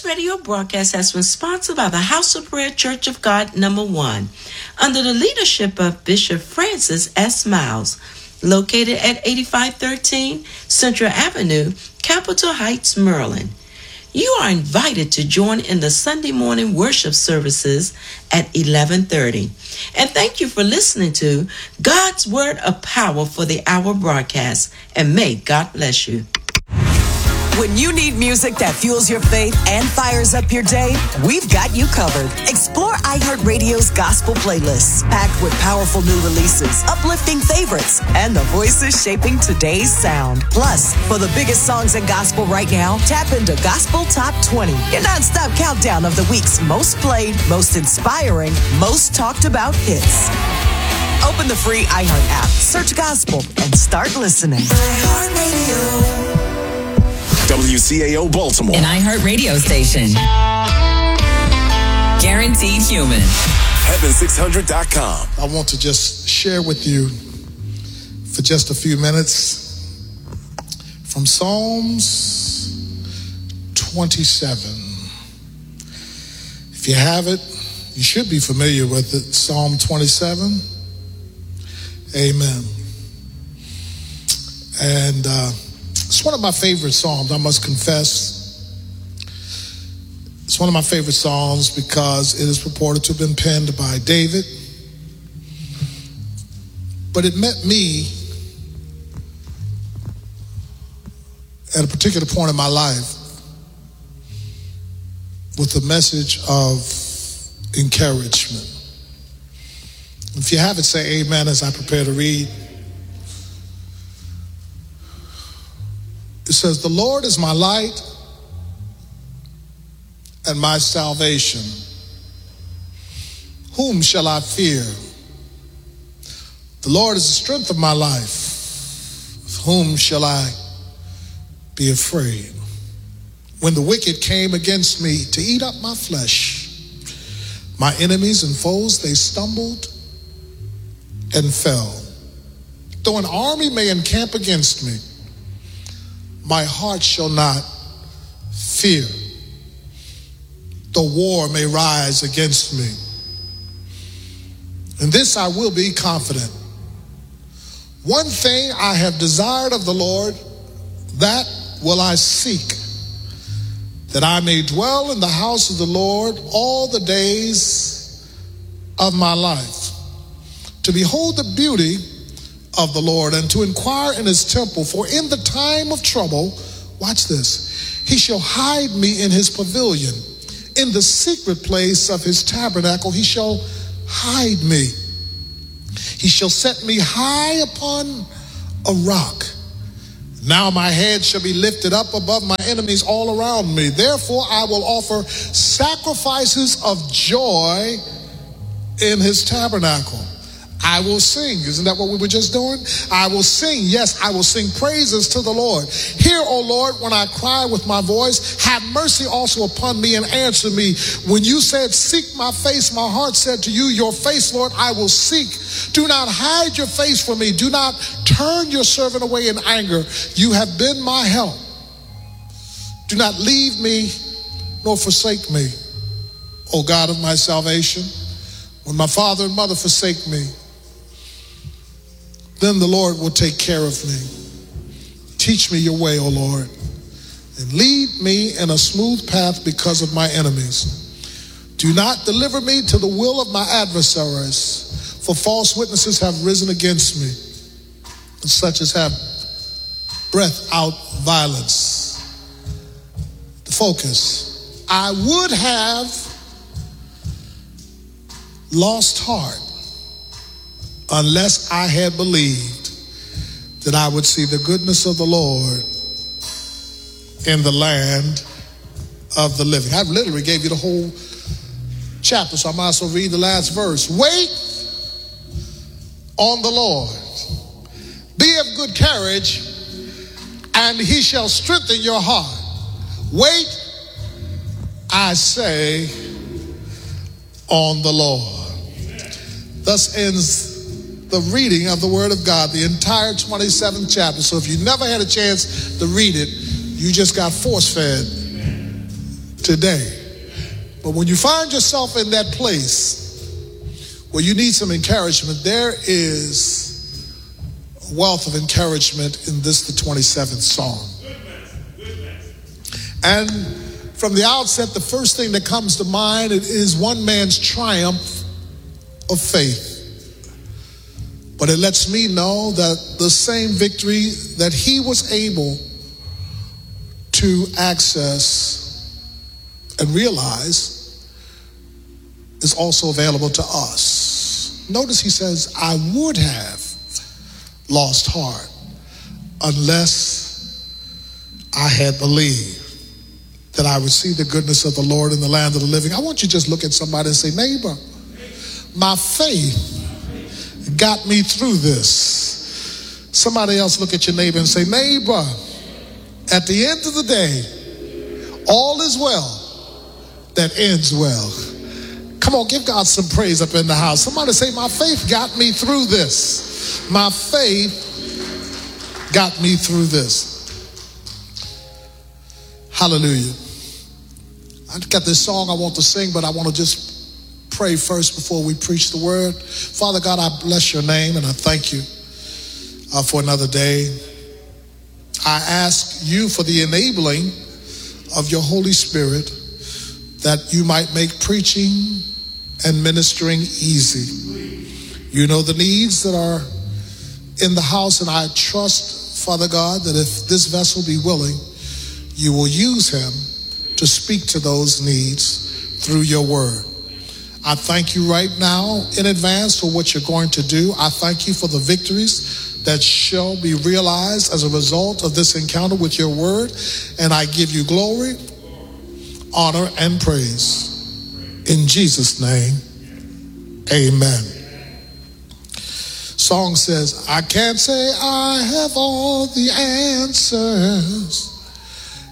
radio broadcast has been sponsored by the House of Prayer Church of God number 1, under the leadership of Bishop Francis S. Miles, located at 8513 Central Avenue, Capitol Heights, Maryland. You are invited to join in the Sunday morning worship services at 11:30. And thank you for listening to God's Word of Power for the Hour broadcast. And may God bless you. When you need music that fuels your faith and fires up your day, we've got you covered. Explore iHeartRadio's gospel playlists, packed with powerful new releases, uplifting favorites, and the voices shaping today's sound. Plus, for the biggest songs in gospel right now, tap into Gospel Top 20, your non-stop countdown of the week's most played, most inspiring, most talked about hits. Open the free iHeart app, search gospel, and start listening. iHeartRadio. WCAO Baltimore. An iHeart radio station. Guaranteed human. Heaven600.com. I want to just share with you for just a few minutes from Psalms 27. If you have it, you should be familiar with it. Psalm 27. Amen. And it's one of my favorite psalms, I must confess. It's one of my favorite psalms because it is purported to have been penned by David. But it met me at a particular point in my life with a message of encouragement. If you have it, say amen as I prepare to read. It says, "The Lord is my light and my salvation. Whom shall I fear? The Lord is the strength of my life. Of whom shall I be afraid? When the wicked came against me to eat up my flesh, my enemies and foes, they stumbled and fell. Though an army may encamp against me, my heart shall not fear. Though war may rise against me, in this I will be confident. One thing I have desired of the Lord, that will I seek, that I may dwell in the house of the Lord all the days of my life, to behold the beauty of the Lord and to inquire in his temple. For in the time of trouble, watch this, he shall hide me in his pavilion. In the secret place of his tabernacle, he shall hide me. He shall set me high upon a rock. Now my head shall be lifted up above my enemies all around me. Therefore I will offer sacrifices of joy in his tabernacle. I will sing. Isn't that what we were just doing? I will sing. Yes, I will sing praises to the Lord. Hear, O Lord, when I cry with my voice. Have mercy also upon me and answer me. When you said, seek my face, my heart said to you, your face, Lord, I will seek. Do not hide your face from me. Do not turn your servant away in anger. You have been my help. Do not leave me nor forsake me, O God of my salvation. When my father and mother forsake me, then the Lord will take care of me. Teach me your way, O Lord, and lead me in a smooth path because of my enemies. Do not deliver me to the will of my adversaries, for false witnesses have risen against me, and such as have breathed out violence. The focus. I would have lost heart unless I had believed that I would see the goodness of the Lord in the land of the living. I literally gave you the whole chapter, so I might as well read the last verse. Wait on the Lord. Be of good courage, and he shall strengthen your heart. Wait, I say, on the Lord. Thus ends the reading of the Word of God, the entire 27th chapter. So if you never had a chance to read it, you just got force-fed today. But when you find yourself in that place where you need some encouragement, there is a wealth of encouragement in this, the 27th Psalm. And from the outset, the first thing that comes to mind is one man's triumph of faith. But it lets me know that the same victory that he was able to access and realize is also available to us. Notice he says, I would have lost heart unless I had believed that I would see the goodness of the Lord in the land of the living. I want you to just look at somebody and say, neighbor, my faith got me through this. Somebody else look at your neighbor and say, neighbor, at the end of the day, all is well that ends well. Come on, give God some praise up in the house. Somebody say, my faith got me through this. My faith got me through this. Hallelujah. I've got this song I want to sing, but I want to just pray first before we preach the word. Father God, I bless your name and I thank you for another day. I ask you for the enabling of your Holy Spirit that you might make preaching and ministering easy. You know the needs that are in the house, and I trust, Father God, that if this vessel be willing, you will use him to speak to those needs through your word. I thank you right now in advance for what you're going to do. I thank you for the victories that shall be realized as a result of this encounter with your word. And I give you glory, honor, and praise. In Jesus' name, amen. Song says, I can't say I have all the answers.